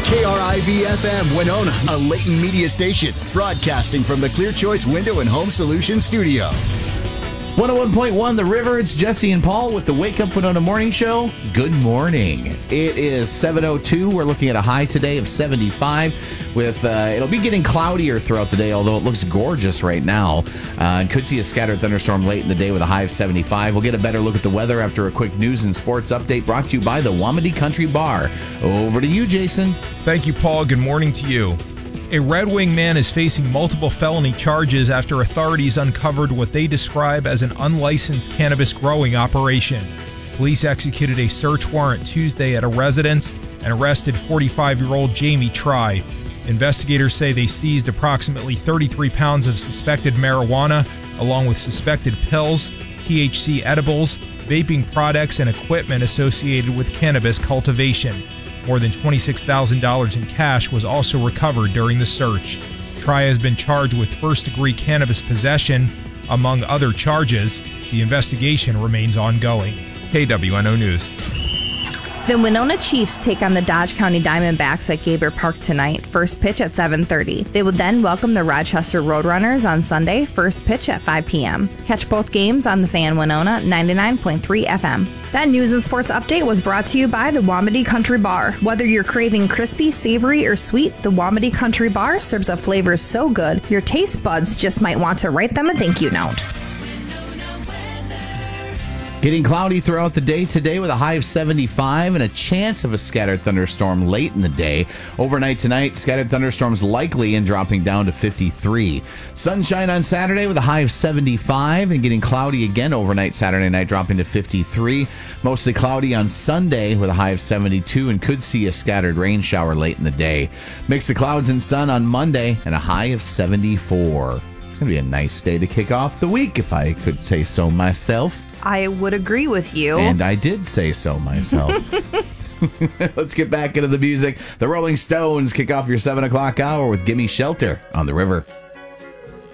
KRIV-FM Winona, a Layton media station, broadcasting from the Clear Choice Window and Home Solutions studio. 101.1 The River. It's Jesse and Paul with the Wake Up Winona Morning Show. Good morning. It is 7:02. We're looking at a high today of 75. With it'll be getting cloudier throughout the day, although it looks gorgeous right now. And could see a scattered thunderstorm late in the day with a high of 75. We'll get a better look at the weather after a quick news and sports update brought to you by the Wamedy Country Bar. Over to you, Jason. Thank you, Paul. Good morning to you. A Red Wing man is facing multiple felony charges after authorities uncovered what they describe as an unlicensed cannabis growing operation. Police executed a search warrant Tuesday at a residence and arrested 45-year-old Jamie Try. Investigators say they seized approximately 33 pounds of suspected marijuana, along with suspected pills, THC edibles, vaping products, and equipment associated with cannabis cultivation. More than $26,000 in cash was also recovered during the search. Try has been charged with first-degree cannabis possession, among other charges. The investigation remains ongoing. KWNO News. The Winona Chiefs take on the Dodge County Diamondbacks at Gaber Park tonight, first pitch at 7:30. They will then welcome the Rochester Roadrunners on Sunday, first pitch at 5 p.m. Catch both games on the Fan Winona 99.3 FM. That news and sports update was brought to you by the Wamedy Country Bar. Whether you're craving crispy, savory, or sweet, the Wamedy Country Bar serves up flavors so good, your taste buds just might want to write them a thank you note. Getting cloudy throughout the day today with a high of 75 and a chance of a scattered thunderstorm late in the day. Overnight tonight, scattered thunderstorms likely and dropping down to 53. Sunshine on Saturday with a high of 75 and getting cloudy again overnight Saturday night, dropping to 53. Mostly cloudy on Sunday with a high of 72 and could see a scattered rain shower late in the day. Mix of clouds and sun on Monday and a high of 74. It's going to be a nice day to kick off the week, if I could say so myself. I would agree with you. And I did say so myself. Let's get back into the music. The Rolling Stones kick off your 7 o'clock hour with Gimme Shelter on the River.